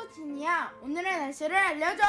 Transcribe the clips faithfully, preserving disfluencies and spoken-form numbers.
수진이야, 오늘의 날씨를 알려줘.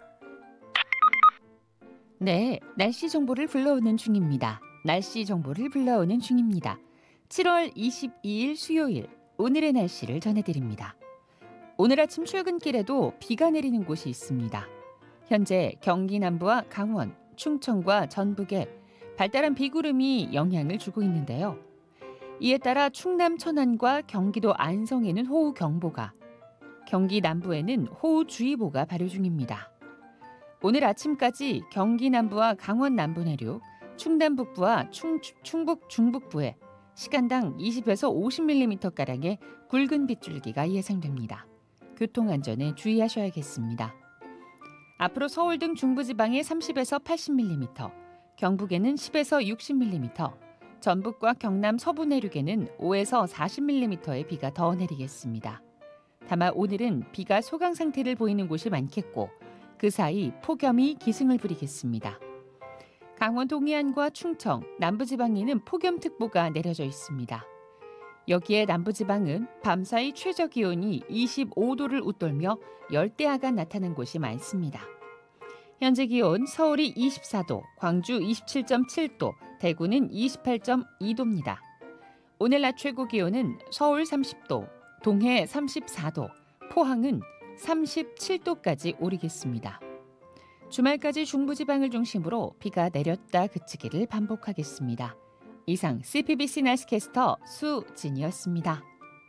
네, 날씨 정보를 불러오는 중입니다. 날씨 정보를 불러오는 중입니다. 칠월 이십이일 수요일, 오늘의 날씨를 전해드립니다. 오늘 아침 출근길에도 비가 내리는 곳이 있습니다. 현재 경기 남부와 강원, 충청과 전북에 발달한 비구름이 영향을 주고 있는데요. 이에 따라 충남 천안과 경기도 안성에는 호우경보가, 경기 남부에는 호우주의보가 발효 중입니다. 오늘 아침까지 경기 남부와 강원 남부 내륙, 충남 북부와 충, 충북 중북부에 시간당 이십에서 오십 밀리미터가량의 굵은 빗줄기가 예상됩니다. 교통안전에 주의하셔야겠습니다. 앞으로 서울 등 중부지방에 삼십에서 팔십 밀리미터, 경북에는 십에서 육십 밀리미터, 전북과 경남 서부 내륙에는 오에서 사십 밀리미터의 비가 더 내리겠습니다. 다만 오늘은 비가 소강 상태를 보이는 곳이 많겠고 그 사이 폭염이 기승을 부리겠습니다. 강원 동해안과 충청, 남부지방에는 폭염특보가 내려져 있습니다. 여기에 남부지방은 밤사이 최저기온이 이십오 도를 웃돌며 열대야가 나타난 곳이 많습니다. 현재 기온 서울이 이십사 도, 광주 이십칠 점 칠 도, 대구는 이십팔 점 이 도입니다. 오늘 낮 최고 기온은 서울 삼십 도, 동해 삼십사 도, 포항은 삼십칠 도까지 오르겠습니다. 주말까지 중부지방을 중심으로 비가 내렸다 그치기를 반복하겠습니다. 이상 씨피비씨 날씨캐스터 수진이었습니다.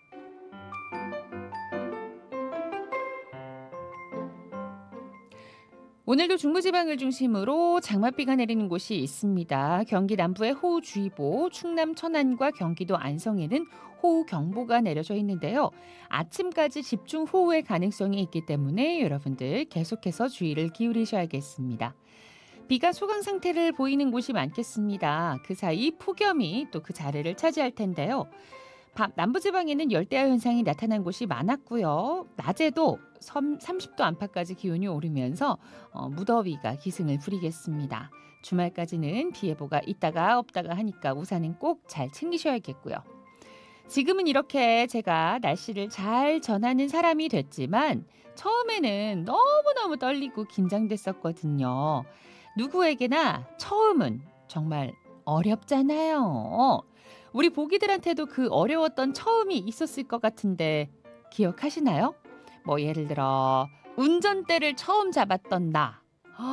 오늘도 중부지방을 중심으로 장맛비가 내리는 곳이 있습니다. 경기 남부에 호우주의보, 충남 천안과 경기도 안성에는 호우경보가 내려져 있는데요. 아침까지 집중호우의 가능성이 있기 때문에 여러분들 계속해서 주의를 기울이셔야겠습니다. 비가 소강 상태를 보이는 곳이 많겠습니다. 그 사이 폭염이 또 그 자리를 차지할 텐데요. 남부지방에는 열대야 현상이 나타난 곳이 많았고요. 낮에도 삼십 도 안팎까지 기온이 오르면서 어, 무더위가 기승을 부리겠습니다. 주말까지는 비 예보가 있다가 없다가 하니까 우산은 꼭 잘 챙기셔야겠고요. 지금은 이렇게 제가 날씨를 잘 전하는 사람이 됐지만 처음에는 너무너무 떨리고 긴장됐었거든요. 누구에게나 처음은 정말 어렵잖아요. 우리 보기들한테도 그 어려웠던 처음이 있었을 것 같은데 기억하시나요? 뭐 예를 들어 운전대를 처음 잡았던 나.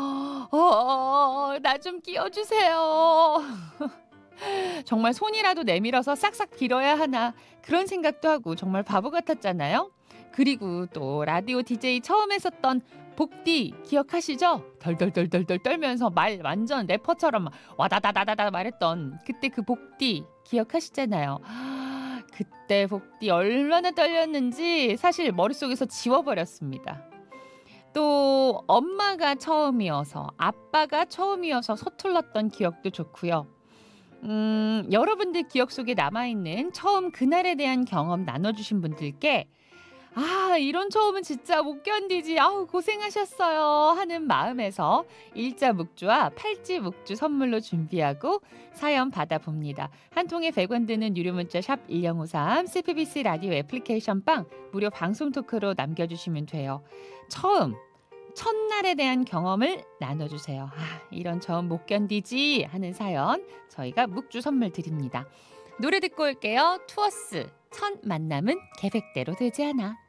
어, 나 좀 끼워주세요. 정말 손이라도 내밀어서 싹싹 빌어야 하나 그런 생각도 하고 정말 바보 같았잖아요. 그리고 또 라디오 디제이 처음 했었던 복디 기억하시죠? 덜덜덜덜덜 떨면서 말 완전 래퍼처럼 와다다다다다 말했던 그때 그 복디 기억하시잖아요. 그때 복디 얼마나 떨렸는지 사실 머릿속에서 지워버렸습니다. 또 엄마가 처음이어서 아빠가 처음이어서 서툴렀던 기억도 좋고요. 음, 여러분들 기억 속에 남아있는 처음 그날에 대한 경험 나눠주신 분들께 아, 이런 처음은 진짜 못 견디지. 아우, 고생하셨어요. 하는 마음에서 일자 묵주와 팔찌 묵주 선물로 준비하고 사연 받아봅니다. 한 통에 백 원 드는 유료 문자 샵 일공오삼 씨피비씨 라디오 애플리케이션 빵 무료 방송 토크로 남겨주시면 돼요. 처음, 첫날에 대한 경험을 나눠주세요. 아, 이런 처음 못 견디지 하는 사연 저희가 묵주 선물 드립니다. 노래 듣고 올게요. 투어스 첫 만남은 계획대로 되지 않아.